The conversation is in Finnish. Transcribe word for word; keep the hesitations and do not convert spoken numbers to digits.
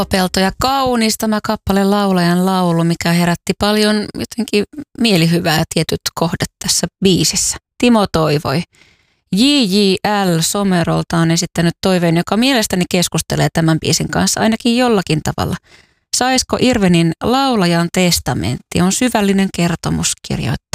Pelto ja kaunis tämä kappale laulajan laulu, mikä herätti paljon jotenkin mielihyvää ja tietyt kohdat tässä biisissä. Timo toivoi. J J L Somerolta on esittänyt toiveen, joka mielestäni keskustelee tämän biisin kanssa ainakin jollakin tavalla. Saisko Irvenin Laulajan testamentti on syvällinen kertomus, kirjoittaa